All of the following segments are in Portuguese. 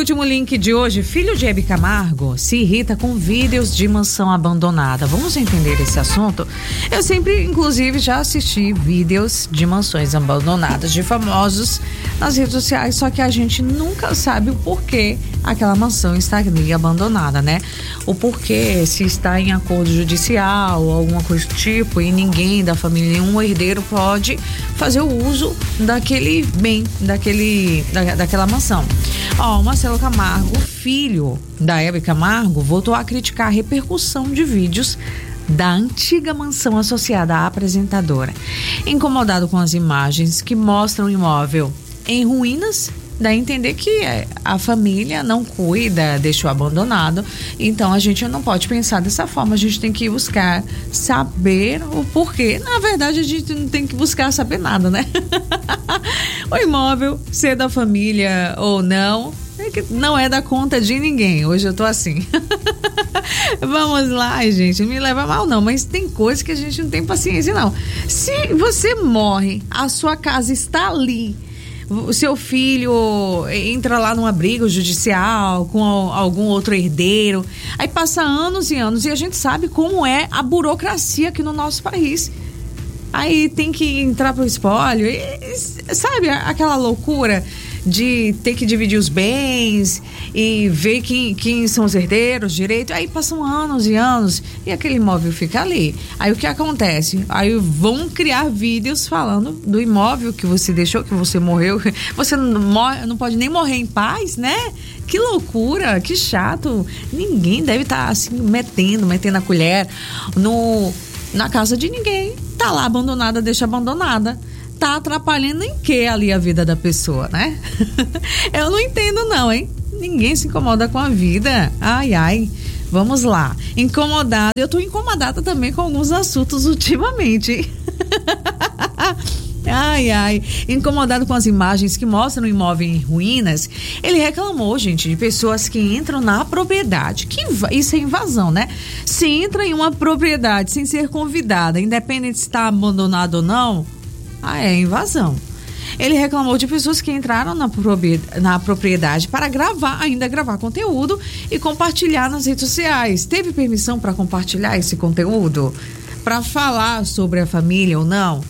último link de hoje, filho de Hebe Camargo se irrita com vídeos de mansão abandonada. Vamos entender esse assunto? Eu sempre, inclusive, já assisti vídeos de mansões abandonadas de famosos nas redes sociais, só que a gente nunca sabe o porquê aquela mansão está ali abandonada, né? O porquê, se está em acordo judicial ou alguma coisa do tipo, e ninguém da família, nenhum herdeiro pode fazer o uso daquele bem, daquela mansão. O Marcelo Camargo, filho da Hebe Camargo, voltou a criticar a repercussão de vídeos da antiga mansão associada à apresentadora. Incomodado com as imagens que mostram o imóvel em ruínas, dá a entender que a família não cuida, deixou abandonado. Então a gente não pode pensar dessa forma, a gente tem que buscar saber o porquê. Na verdade, a gente não tem que buscar saber nada, né? O imóvel, ser da família ou não, não é da conta de ninguém. Hoje eu tô assim. Vamos lá, gente, não me leva mal não, mas tem coisas que a gente não tem paciência não. Se você morre, a sua casa está ali, o seu filho entra lá num abrigo judicial com algum outro herdeiro, aí passa anos e anos, e a gente sabe como é a burocracia aqui no nosso país. Aí tem que entrar pro espólio, sabe aquela loucura de ter que dividir os bens e ver quem são os herdeiros direito. Aí passam anos e anos e aquele imóvel fica ali. Aí o que acontece? Aí vão criar vídeos falando do imóvel que você deixou, que você morreu. Você não pode nem morrer em paz, né? Que loucura, que chato. Ninguém deve estar assim metendo a colher na casa de ninguém. Tá lá abandonada, deixa abandonada. Tá atrapalhando em que ali a vida da pessoa, né? Eu não entendo não, hein? Ninguém se incomoda com a vida. Ai. Vamos lá. Incomodada. Eu tô incomodada também com alguns assuntos ultimamente, hein? Ai. Incomodado com as imagens que mostram o imóvel em ruínas, ele reclamou, gente, de pessoas que entram na propriedade. Isso é invasão, né? Se entra em uma propriedade sem ser convidada, independente se está abandonado ou não, é invasão. Ele reclamou de pessoas que entraram na propriedade para gravar conteúdo e compartilhar nas redes sociais. Teve permissão para compartilhar esse conteúdo? Para falar sobre a família ou não?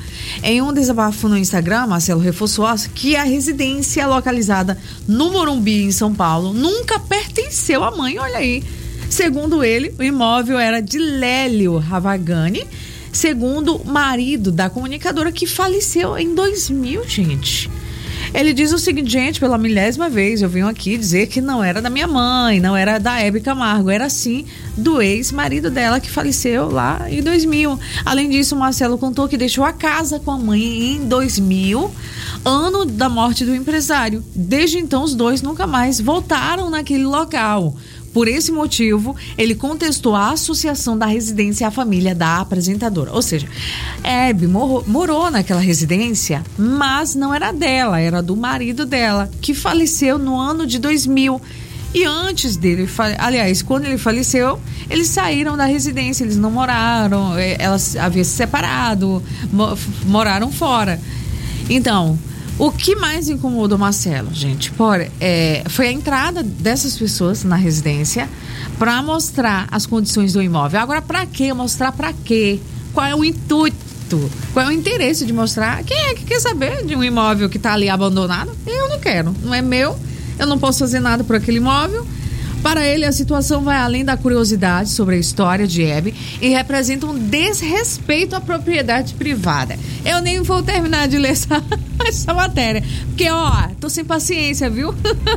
Em um desabafo no Instagram, Marcelo reforçou que a residência localizada no Morumbi, em São Paulo, nunca pertenceu à mãe. Olha aí. Segundo ele, o imóvel era de Lélio Ravagani, segundo o marido da comunicadora, que faleceu em 2000, gente. Ele diz o seguinte: gente, pela 1000ª vez eu venho aqui dizer que não era da minha mãe, não era da Hebe Camargo, era sim do ex-marido dela, que faleceu lá em 2000. Além disso, o Marcelo contou que deixou a casa com a mãe em 2000, ano da morte do empresário. Desde então, os dois nunca mais voltaram naquele local. Por esse motivo, ele contestou a associação da residência à família da apresentadora. Ou seja, Hebe morou naquela residência, mas não era dela, era do marido dela, que faleceu no ano de 2000. E antes dele, aliás, quando ele faleceu, eles saíram da residência, eles não moraram, elas haviam se separado, moraram fora. Então, o que mais incomodou Marcelo, gente, foi a entrada dessas pessoas na residência para mostrar as condições do imóvel. Agora, para quê? Mostrar para quê? Qual é o intuito? Qual é o interesse de mostrar? Quem é que quer saber de um imóvel que está ali abandonado? Eu não quero, não é meu, eu não posso fazer nada por aquele imóvel. Para ele, a situação vai além da curiosidade sobre a história de Hebe e representa um desrespeito à propriedade privada. Eu nem vou terminar de ler essa matéria, porque, tô sem paciência, viu?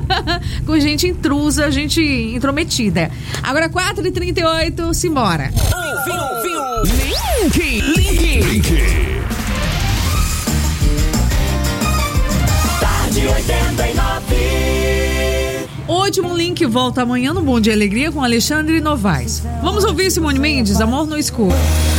Com gente intrusa, gente intrometida. Agora, 4h38, simbora. Link. Tarde 89. O último link volta amanhã no Bom Dia e Alegria com Alexandre Novaes. Vamos ouvir Simone Mendes, Amor no Escuro.